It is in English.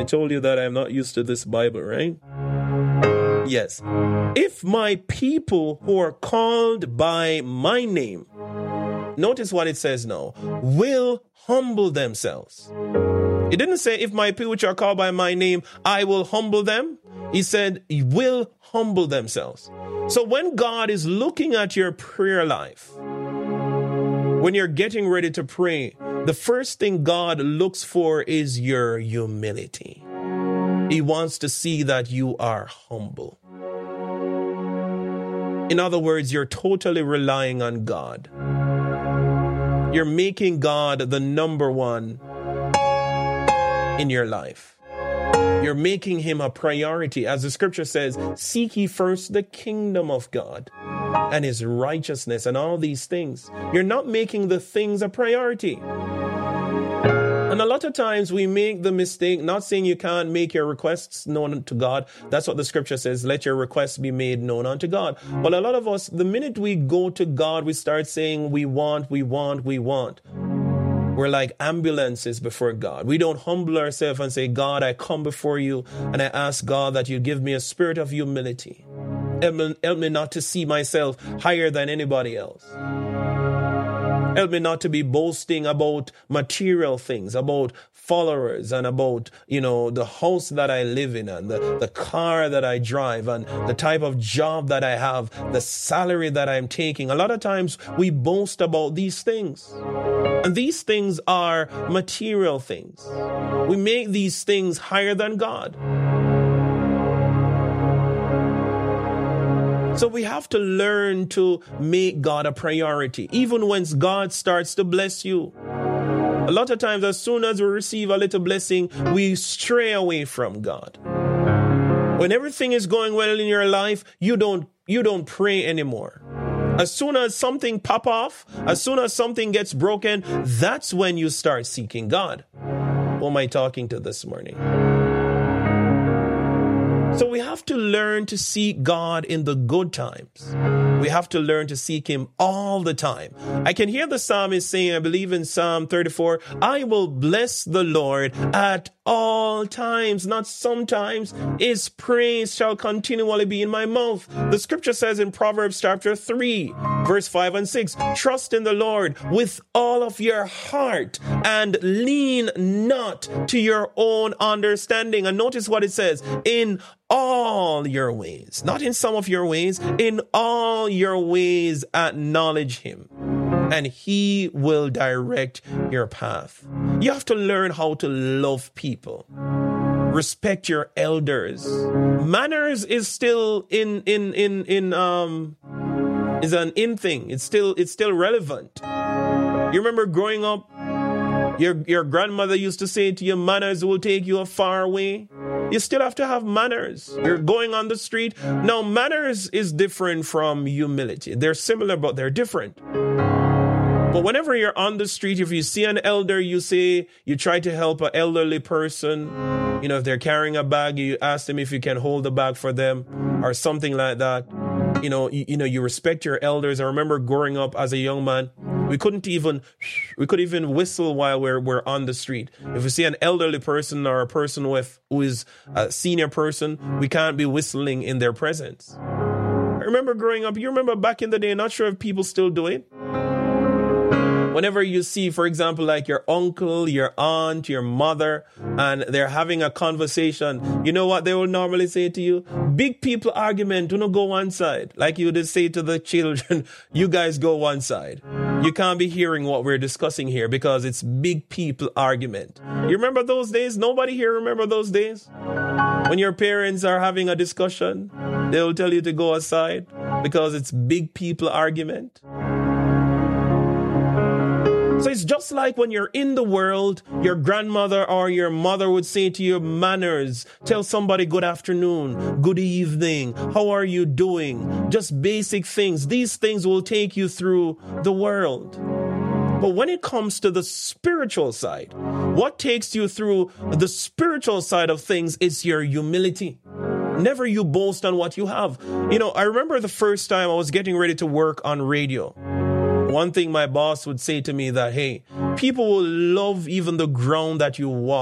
I told you that I'm not used to this Bible, right? Yes. If my people who are called by my name, notice what it says now, will humble themselves. It didn't say, if my people which are called by my name, I will humble them. He said, will humble themselves. So when God is looking at your prayer life, when you're getting ready to pray, the first thing God looks for is your humility. He wants to see that you are humble. In other words, you're totally relying on God. You're making God the number one in your life. You're making him a priority. As the scripture says, seek ye first the kingdom of God and his righteousness and all these things. You're not making the things a priority. And a lot of times we make the mistake, not saying you can't make your requests known to God. That's what the scripture says, let your requests be made known unto God. But a lot of us, the minute we go to God, we start saying we want. We're like ambulances before God. We don't humble ourselves and say, God, I come before you and I ask God that you give me a spirit of humility. Help me not to see myself higher than anybody else. Help me not to be boasting about material things, about followers and about, the house that I live in and the car that I drive and the type of job that I have, the salary that I'm taking. A lot of times we boast about these things. And these things are material things. We make these things higher than God. So we have to learn to make God a priority, even when God starts to bless you. A lot of times, as soon as we receive a little blessing, we stray away from God. When everything is going well in your life, you don't pray anymore. As soon as something pop off, as soon as something gets broken, that's when you start seeking God. Who am I talking to this morning? So we have to learn to seek God in the good times. We have to learn to seek him all the time. I can hear the psalmist saying, I believe in Psalm 34, I will bless the Lord at all times, not sometimes. His praise shall continually be in my mouth. The scripture says in Proverbs chapter 3, verse 5 and 6, trust in the Lord with all of your heart and lean not to your own understanding. And notice what it says, in all your ways, not in some of your ways, in all your ways acknowledge him, and he will direct your path. You have to learn how to love people. Respect your elders. Manners is still is an in thing. It's still relevant. You remember growing up, your grandmother used to say to you, manners will take you a far way. You still have to have manners. You're going on the street. Now, manners is different from humility. They're similar, but they're different. But whenever you're on the street, if you see an elder, you try to help an elderly person. If they're carrying a bag, you ask them if you can hold the bag for them or something like that. You respect your elders. I remember growing up as a young man, we couldn't even whistle while we're on the street. If we see an elderly person or a person who is a senior person, we can't be whistling in their presence. I remember growing up, you remember back in the day, not sure if people still do it. Whenever you see, for example, like your uncle, your aunt, your mother, and they're having a conversation, you know what they will normally say to you? Big people argument, do not go one side. Like you would say to the children, you guys go one side. You can't be hearing what we're discussing here because it's big people argument. You remember those days? Nobody here remember those days? When your parents are having a discussion, they'll tell you to go aside because it's big people argument. So it's just like when you're in the world, your grandmother or your mother would say to you, manners, tell somebody good afternoon, good evening, how are you doing? Just basic things. These things will take you through the world. But when it comes to the spiritual side, what takes you through the spiritual side of things is your humility. Never you boast on what you have. I remember the first time I was getting ready to work on radio. One thing my boss would say to me that, hey, people will love even the ground that you walk